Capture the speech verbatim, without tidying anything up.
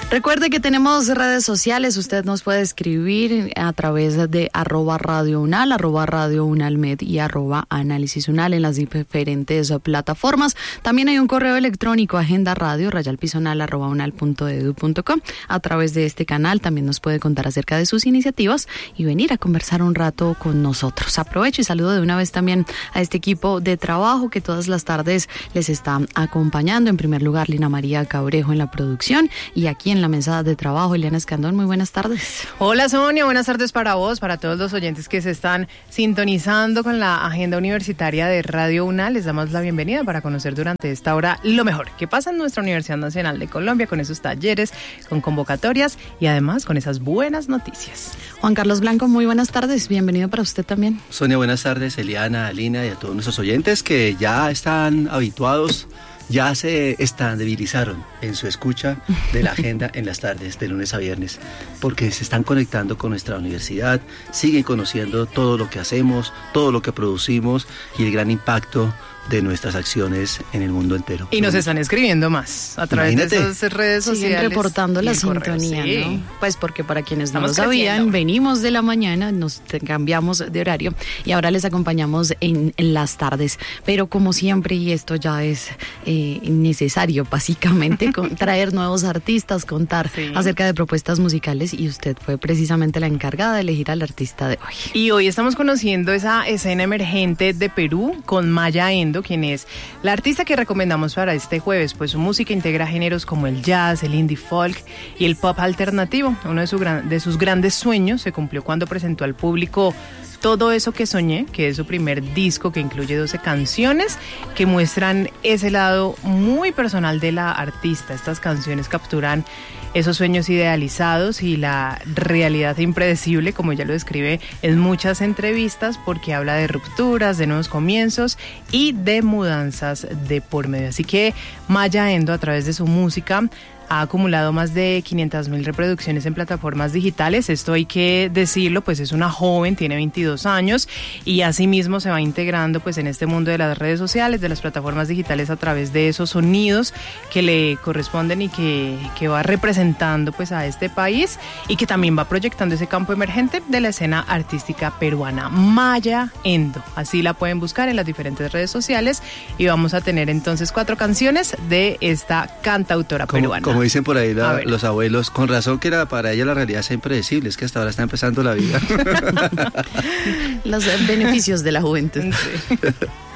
Recuerde que tenemos redes sociales, usted nos puede escribir a través de arroba Radio Unal, arroba Radio Unalmed y arroba Análisis Unal en las diferentes plataformas. También hay un correo electrónico, agenda radio, rayalpisonal, arroba unal punto edu punto com. A través de este canal también nos puede contar acerca de sus iniciativas y venir a conversar un rato con nosotros. Aprovecho y saludo de una vez también a este equipo de trabajo que todas las tardes les está acompañando. En primer lugar, Lina María Cabrejo en la producción y aquí en la mesa de trabajo, Eliana Escandón. Muy buenas tardes. Hola Sonia, buenas tardes para vos, para todos los oyentes que se están sintonizando con la agenda universitaria de Radio Unal. Les damos la bienvenida para conocer durante esta hora lo mejor que pasa en nuestra Universidad Nacional de Colombia, con esos talleres, con convocatorias y además con esas buenas noticias. Juan Carlos Blanco, muy buenas tardes. Bienvenido para usted también. Sonia, buenas tardes. Eliana, Alina y a todos nuestros oyentes que ya están habituados, ya se estabilizaron en su escucha de la agenda en las tardes, de lunes a viernes, porque se están conectando con nuestra universidad, siguen conociendo todo lo que hacemos, todo lo que producimos y el gran impacto de nuestras acciones en el mundo entero. Y nos están escribiendo más a través Imagínate. de esas redes sociales. Siguen reportando la sintonía, sí. ¿no? Pues porque para quienes no lo sabían, venimos de la mañana, nos cambiamos de horario y ahora les acompañamos en, en las tardes. Pero como siempre, y esto ya es eh, necesario básicamente, con, traer nuevos artistas, contar sí. acerca de propuestas musicales, y usted fue precisamente la encargada de elegir al artista de hoy. Y hoy estamos conociendo esa escena emergente de Perú con Maya Endo, quien es la artista que recomendamos para este jueves, pues su música integra géneros como el jazz, el indie folk y el pop alternativo. Uno de, su gran, de sus grandes sueños se cumplió cuando presentó al público Todo Eso Que Soñé, que es su primer disco que incluye doce canciones que muestran ese lado muy personal de la artista. Estas canciones capturan esos sueños idealizados y la realidad impredecible, como ella lo describe en muchas entrevistas, porque habla de rupturas, de nuevos comienzos y de mudanzas de por medio. Así que Maya Endo, a través de su música, ha acumulado más de quinientas mil reproducciones en plataformas digitales. Esto hay que decirlo, pues es una joven, tiene veintidós años y asimismo se va integrando pues en este mundo de las redes sociales, de las plataformas digitales, a través de esos sonidos que le corresponden y que, que va representando pues a este país, y que también va proyectando ese campo emergente de la escena artística peruana. Maya Endo, así la pueden buscar en las diferentes redes sociales, y vamos a tener entonces cuatro canciones de esta cantautora ¿Cómo, peruana. Como dicen por ahí la, los abuelos, con razón que era para ella la realidad es impredecible, es que hasta ahora está empezando la vida. Los beneficios de la juventud. Sí.